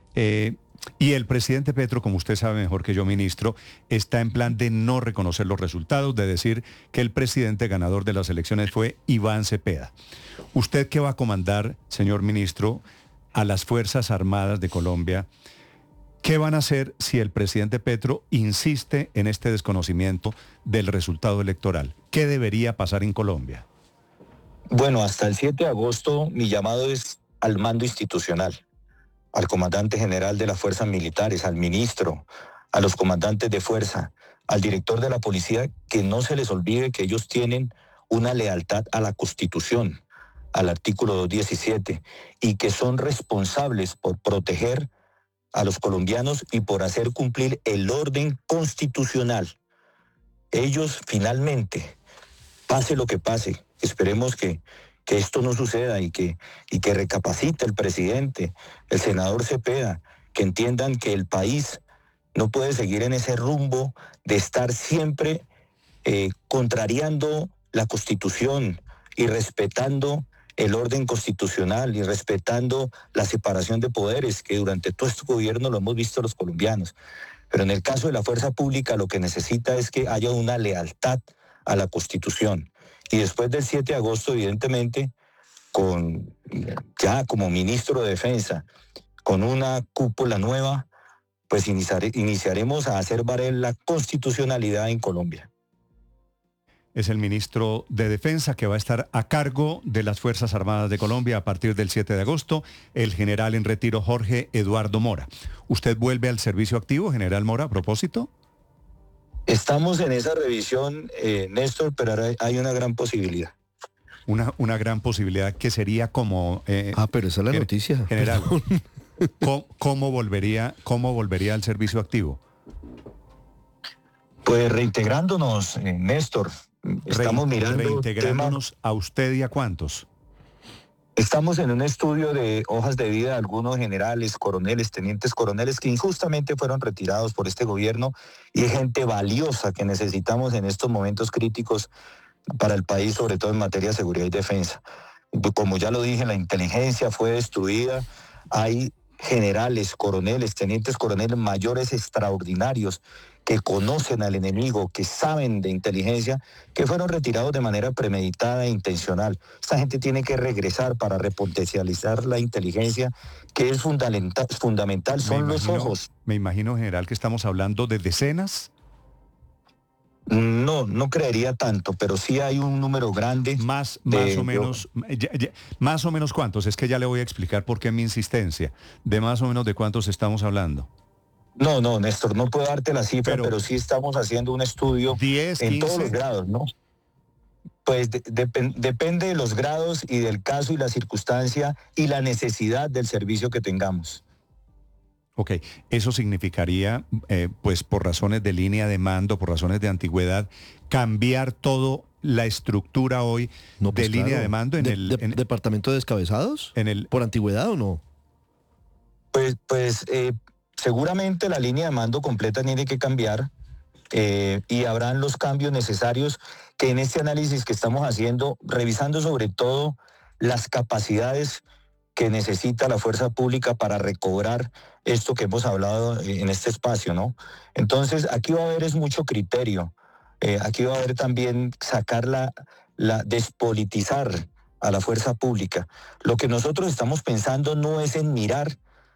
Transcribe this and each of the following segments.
Y el presidente Petro, como usted sabe mejor que yo, ministro, está en plan de no reconocer los resultados, de decir que el presidente ganador de las elecciones fue Iván Cepeda. ¿Usted qué va a comandar, señor ministro, a las Fuerzas Armadas de Colombia? ¿Qué van a hacer si el presidente Petro insiste en este desconocimiento del resultado electoral? ¿Qué debería pasar en Colombia? Bueno, hasta el 7 de agosto mi llamado es al mando institucional, al comandante general de las fuerzas militares, al ministro, a los comandantes de fuerza, al director de la policía, que no se les olvide que ellos tienen una lealtad a la Constitución, al artículo 217, y que son responsables por proteger a los colombianos y por hacer cumplir el orden constitucional. Ellos finalmente, pase lo que pase, esperemos que esto no suceda y que recapacite el presidente, el senador Cepeda, que entiendan que el país no puede seguir en ese rumbo de estar siempre contrariando la Constitución y respetando el orden constitucional y respetando la separación de poderes que durante todo este gobierno lo hemos visto los colombianos. Pero en el caso de la fuerza pública lo que necesita es que haya una lealtad a la Constitución. Y después del 7 de agosto, evidentemente, ya como ministro de Defensa, con una cúpula nueva, pues iniciaremos a hacer valer la constitucionalidad en Colombia. Es el ministro de Defensa que va a estar a cargo de las Fuerzas Armadas de Colombia a partir del 7 de agosto, el general en retiro Jorge Eduardo Mora. ¿Usted vuelve al servicio activo, general Mora, a propósito? Estamos en esa revisión, Néstor, pero ahora hay una gran posibilidad. Una gran posibilidad que sería como... pero esa es la noticia. General, ¿cómo volvería al servicio activo? Pues reintegrándonos, Néstor. Estamos mirando reintegrándonos a usted y a cuántos. Estamos en un estudio de hojas de vida de algunos generales, coroneles, tenientes coroneles que injustamente fueron retirados por este gobierno y es gente valiosa que necesitamos en estos momentos críticos para el país, sobre todo en materia de seguridad y defensa. Como ya lo dije, la inteligencia fue destruida, hay generales, coroneles, tenientes coroneles mayores extraordinarios que conocen al enemigo, que saben de inteligencia, que fueron retirados de manera premeditada e intencional. Esta gente tiene que regresar para repotencializar la inteligencia, que es fundamental, son los ojos. Me imagino, general, que estamos hablando de decenas. No creería tanto, pero sí hay un número grande. Más o menos cuántos, es que ya le voy a explicar por qué mi insistencia. De más o menos de cuántos estamos hablando. No, Néstor, no puedo darte la cifra, pero sí estamos haciendo un estudio 10, en 15. todos los grados, ¿no? Pues depende de los grados y del caso y la circunstancia y la necesidad del servicio que tengamos. Ok, eso significaría, pues por razones de línea de mando, por razones de antigüedad, cambiar todo la estructura hoy de línea de mando en el ¿Departamento de descabezados? ¿Por antigüedad o no? Pues seguramente la línea de mando completa tiene que cambiar y habrán los cambios necesarios que en este análisis que estamos haciendo, revisando sobre todo las capacidades que necesita la fuerza pública para recobrar esto que hemos hablado en este espacio, ¿no? Entonces, aquí va a haber mucho criterio. Aquí va a haber también sacar despolitizar a la fuerza pública. Lo que nosotros estamos pensando no es en mirar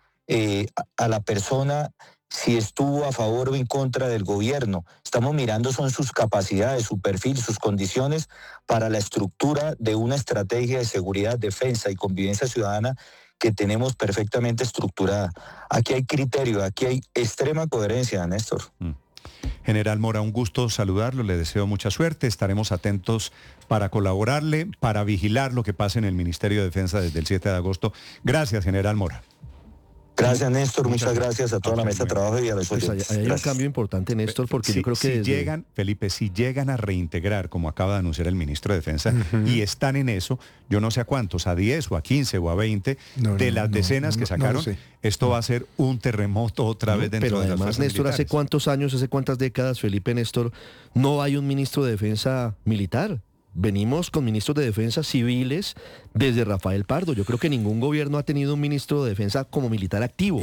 a la persona si estuvo a favor o en contra del gobierno. Estamos mirando son sus capacidades, su perfil, sus condiciones para la estructura de una estrategia de seguridad, defensa y convivencia ciudadana que tenemos perfectamente estructurada. Aquí hay criterio, aquí hay extrema coherencia, Néstor. General Mora, un gusto saludarlo, le deseo mucha suerte, estaremos atentos para colaborarle, para vigilar lo que pase en el Ministerio de Defensa desde el 7 de agosto. Gracias, General Mora. Gracias, Néstor. Muchas gracias a toda la mesa de trabajo y a los oyentes. Hay un cambio importante, Néstor, porque yo creo que... Si llegan a reintegrar, como acaba de anunciar el ministro de Defensa, y están en eso, yo no sé a cuántos, a 10 o a 15 o a 20, las decenas que sacaron, esto va a ser un terremoto otra vez dentro de las fuerzas militares. Néstor, ¿hace cuántos años, hace cuántas décadas, Felipe Néstor, no hay un ministro de Defensa militar? Venimos con ministros de defensa civiles desde Rafael Pardo. Yo creo que ningún gobierno ha tenido un ministro de defensa como militar activo.